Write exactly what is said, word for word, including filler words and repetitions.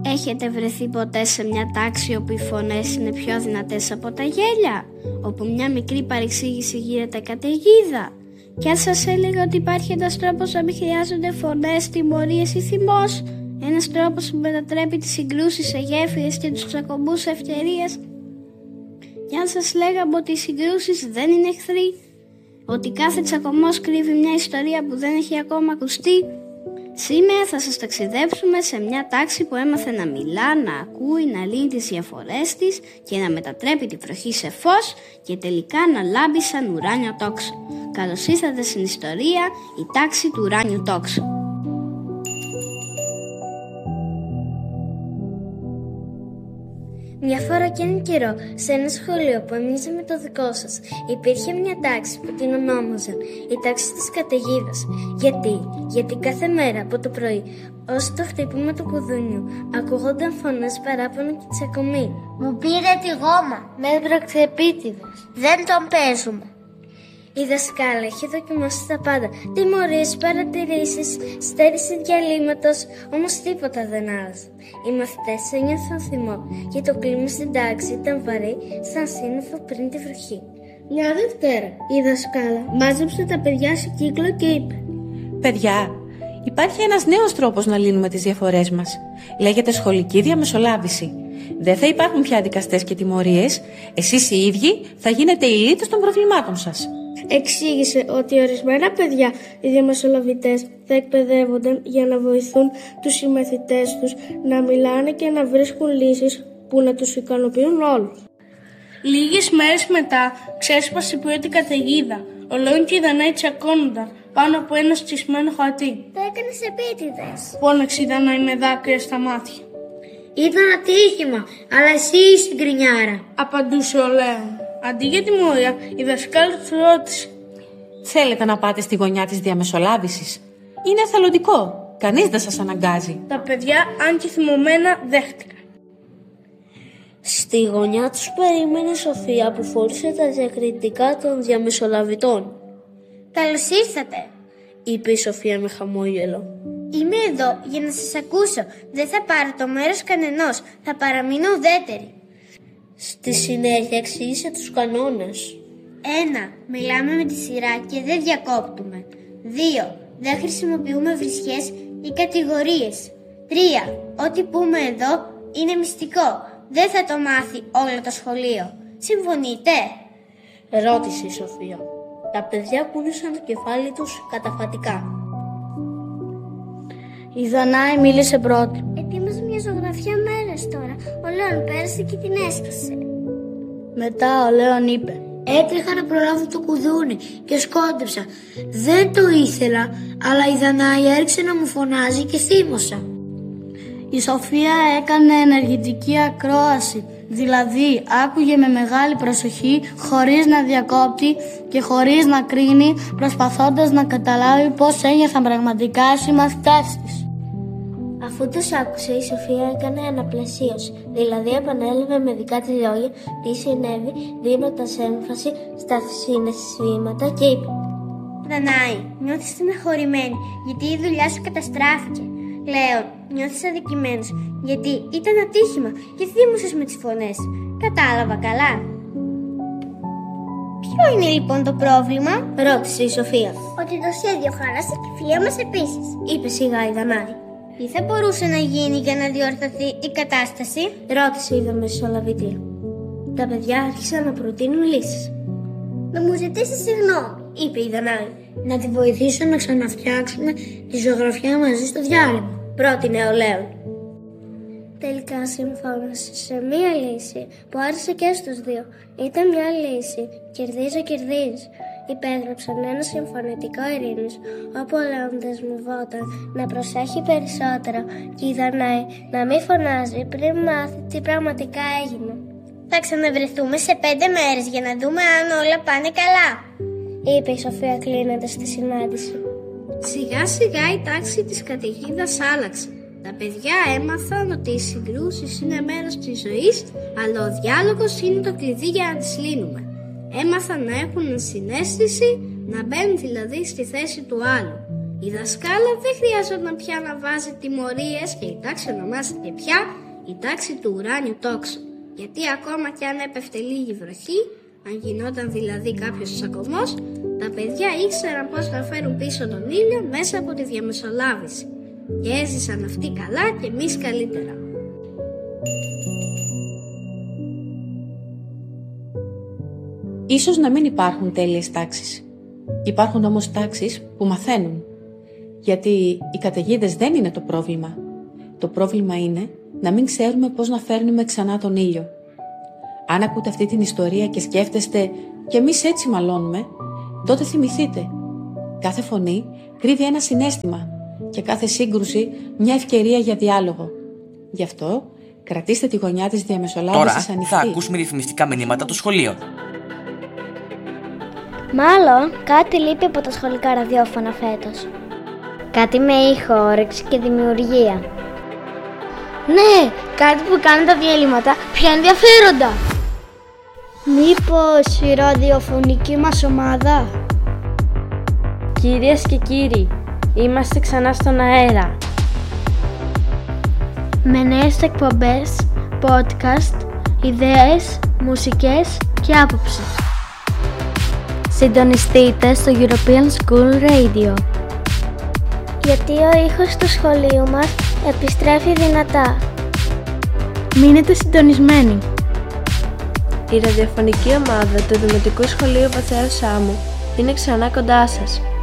Έχετε βρεθεί ποτέ σε μια τάξη όπου οι φωνές είναι πιο δυνατές από τα γέλια, όπου μια μικρή παρεξήγηση γίνεται καταιγίδα? Και αν σας έλεγα ότι υπάρχει ένας τρόπος να μην χρειάζονται φωνές, τιμωρίες ή θυμός, ένας τρόπος που μετατρέπει τις συγκρούσεις σε γέφυρες και τους τσακωμούς σε ευκαιρίες? Και αν σας λέγαμε ότι οι συγκρούσεις δεν είναι εχθροί, ότι κάθε τσακωμός κρύβει μια ιστορία που δεν έχει ακόμα ακουστεί? Σήμερα θα σας ταξιδέψουμε σε μια τάξη που έμαθε να μιλά, να ακούει, να λύνει τις διαφορές της και να μετατρέπει τη βροχή σε φως και τελικά να λάμπει σαν ουράνιο τόξο. Καλώς ήρθατε στην ιστορία «Η τάξη του ουράνιου τόξου». Μια φορά και έναν καιρό, σε ένα σχολείο που έμοιαζε με το δικό σας, υπήρχε μια τάξη που την ονόμαζαν η τάξη της καταιγίδας. Γιατί? Γιατί κάθε μέρα από το πρωί ως το χτύπημα του κουδούνιου ακούγονταν φωνές, παράπονο και τσακωμοί. Μου πήρε τη γόμα. Με έβραξε επίτηδες. Δεν τον παίζουμε. Η δασκάλα είχε δοκιμάσει τα πάντα. Τιμωρίες, παρατηρήσεις, στέρηση διαλύματος, όμως τίποτα δεν άλλαζε. Οι μαθητές ένιωθαν θυμό και το κλίμα στην τάξη ήταν βαρύ σαν σύννεφο πριν τη βροχή. Μια Δευτέρα η δασκάλα μάζεψε τα παιδιά σε κύκλο και είπε: «Παιδιά, υπάρχει ένας νέος τρόπος να λύνουμε τις διαφορές μας. Λέγεται σχολική διαμεσολάβηση. Δεν θα υπάρχουν πια δικαστές και τιμωρίες. Εσείς οι ίδιοι θα γίνετε οι λύτες των προβλημάτων σας». Εξήγησε ότι ορισμένα παιδιά, οι διαμεσολαβητές, θα εκπαιδεύονταν για να βοηθούν τους συμμαθητές τους να μιλάνε και να βρίσκουν λύσεις που να τους ικανοποιούν όλους. Λίγες μέρες μετά ξέσπασε η πρώτη καταιγίδα. Ο Λέων και η Δανάη τσακώνονταν πάνω από ένα στισμένο χαρτί. Το έκανες επίτηδες. Φώναξε η Δανάη με δάκρυα στα μάτια. Ήταν ατύχημα, αλλά εσύ είσαι την κρινιάρα, απαντούσε ο Λέων. Αντί για τιμωρία, η δασκάλα του ρώτησε: «Θέλετε να πάτε στη γωνιά της διαμεσολάβησης? Είναι εθελοντικό. Κανείς δεν σας αναγκάζει». Τα παιδιά, αν και θυμωμένα, δέχτηκαν. Στη γωνιά τους περίμενε η Σοφία που φόρησε τα διακριτικά των διαμεσολαβητών. «Καλώς ήρθατε», είπε η Σοφία με χαμόγελο. «Είμαι εδώ για να σας ακούσω. Δεν θα πάρω το μέρος κανενός. Θα παραμείνω ουδέτερη». Στη συνέχεια εξήγησε τους κανόνες. Ένα. Μιλάμε με τη σειρά και δεν διακόπτουμε. Δύο. Δεν χρησιμοποιούμε βρισχές ή κατηγορίες. Τρία. Ό,τι πούμε εδώ είναι μυστικό. Δεν θα το μάθει όλο το σχολείο. Συμφωνείτε? Ρώτησε η Σοφία. Τα παιδιά κούνησαν το κεφάλι τους καταφατικά. Η Δανάη μίλησε πρώτη. Ετοίμαζα μια ζωγραφιά μέρες τώρα. Ο Λέων πέρασε και την έσκασε. Μετά ο Λέων είπε: «Έτρεχα να προλάβω το κουδούνι και σκόντεψα. Δεν το ήθελα, αλλά η Δανάη έριξε να μου φωνάζει και θύμωσα». Η Σοφία έκανε ενεργητική ακρόαση, δηλαδή άκουγε με μεγάλη προσοχή, χωρίς να διακόπτει και χωρίς να κρίνει, προσπαθώντας να καταλάβει πώς ένιωθαν πραγματικά οι συμμαθητές της. Αφού τους άκουσε, η Σοφία έκανε αναπλασίωση, δηλαδή επανέλαβε με δικά της λόγια τι συνέβη, δίνοντας έμφαση στα συναισθήματα και είπε: «Δανάη, νιώθεις στεναχωρημένη γιατί η δουλειά σου καταστράφηκε. Λέων, νιώθεις αδικημένος γιατί ήταν ατύχημα και θύμωσες με τις φωνές. Κατάλαβα καλά». «Ποιο είναι λοιπόν το πρόβλημα?» ρώτησε η Σοφία. «Ότι το σχέδιο χάλασε και η φιλία μας επίσης», είπε σιγά η Δανάη. «Τι θα μπορούσε να γίνει για να διορθωθεί η κατάσταση?» ρώτησε η διαμεσολαβήτρια. Τα παιδιά άρχισαν να προτείνουν λύσεις. «Να μου ζητήσει συγγνώμη», είπε η Δανάη. «Να τη βοηθήσω να ξαναφτιάξουμε τη ζωγραφιά μαζί στο διάλειμμα», πρότεινε ο Λέων. Τελικά συμφώνησε σε μία λύση που άρεσε και στους δύο. Ήταν μια λύση κερδίζω-κερδίζει. Υπέγραψαν ένα συμφωνητικό ειρήνης, όπου ο Λέων δεσμευόταν να προσέχει περισσότερο και η Δανάη να μην φωνάζει πριν μάθει τι πραγματικά έγινε. «Θα ξαναβρεθούμε σε πέντε μέρες για να δούμε αν όλα πάνε καλά», είπε η Σοφία κλείνοντας τη συνάντηση. Σιγά σιγά η τάξη της καταιγίδας άλλαξε. Τα παιδιά έμαθαν ότι οι συγκρούσεις είναι μέρος της ζωής, αλλά ο διάλογος είναι το κλειδί για να τις λύνουμε. Έμαθαν να έχουν συναίσθηση, να μπαίνουν δηλαδή στη θέση του άλλου. Η δασκάλα δεν χρειαζόταν πια να βάζει τιμωρίες και η τάξη ονομάστηκε πια η τάξη του ουράνιου τόξου. Γιατί ακόμα κι αν έπεφτε λίγη βροχή, αν γινόταν δηλαδή κάποιος τσακωμός, τα παιδιά ήξεραν πώς να φέρουν πίσω τον ήλιο μέσα από τη διαμεσολάβηση. Και έζησαν αυτοί καλά και εμείς καλύτερα. Ίσως να μην υπάρχουν τέλειες τάξεις. Υπάρχουν όμως τάξεις που μαθαίνουν. Γιατί οι καταιγίδες δεν είναι το πρόβλημα. Το πρόβλημα είναι να μην ξέρουμε πώς να φέρνουμε ξανά τον ήλιο. Αν ακούτε αυτή την ιστορία και σκέφτεστε «και εμείς έτσι μαλώνουμε», τότε θυμηθείτε. Κάθε φωνή κρύβει ένα συναίσθημα και κάθε σύγκρουση μια ευκαιρία για διάλογο. Γι' αυτό κρατήστε τη γωνιά της διαμεσολάβησης ανοιχτή. Τώρα θα ακούσουμε ρυθμιστικά μηνύματα των σχολείων. Μάλλον κάτι λείπει από τα σχολικά ραδιόφωνα φέτος. Κάτι με ήχο, όρεξη και δημιουργία. Ναι, κάτι που κάνει τα διαλύματα πιο ενδιαφέροντα. Μήπως η ραδιοφωνική μας ομάδα? Κυρίες και κύριοι, είμαστε ξανά στον αέρα. Με νέες εκπομπές, podcast, ιδέες, μουσικές και άποψεις. Συντονιστείτε στο European School Radio. Γιατί ο ήχος του σχολείου μας επιστρέφει δυνατά. Μείνετε συντονισμένοι. Η ραδιοφωνική ομάδα του Δημοτικού Σχολείου Βαθέως Σάμου είναι ξανά κοντά σας.